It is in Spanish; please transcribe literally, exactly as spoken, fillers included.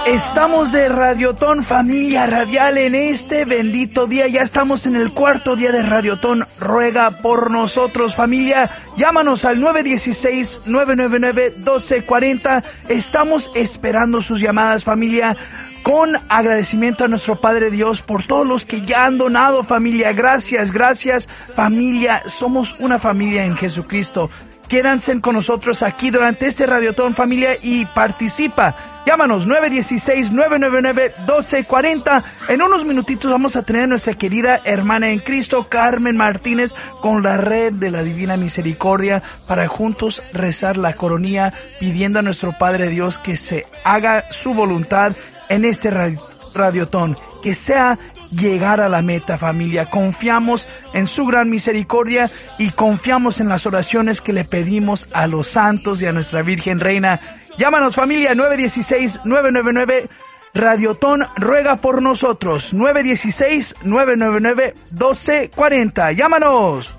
Estamos de Radiotón, familia radial, en este bendito día. Ya estamos en el cuarto día de Radiotón. Ruega por nosotros, familia. Llámanos al nueve uno seis, nueve nueve nueve, uno dos cuatro cero. Estamos esperando sus llamadas, familia. Con agradecimiento a nuestro Padre Dios por todos los que ya han donado, familia. Gracias, gracias, familia. Somos una familia en Jesucristo. Quédense con nosotros aquí durante este Radiotón, familia, y participa. Llámanos nueve uno seis, nueve nueve nueve, uno dos cuatro cero. En unos minutitos vamos a tener a nuestra querida hermana en Cristo, Carmen Martínez, con la red de la Divina Misericordia, para juntos rezar la coronilla, pidiendo a nuestro Padre Dios que se haga su voluntad en este Radiotón, que sea llegar a la meta, familia. Confiamos en su gran misericordia y confiamos en las oraciones que le pedimos a los santos y a nuestra Virgen Reina. Llámanos, familia, nueve uno seis, nueve nueve nueve, Radiotón ruega por nosotros, nueve uno seis, nueve nueve nueve, uno dos cuatro cero. Llámanos.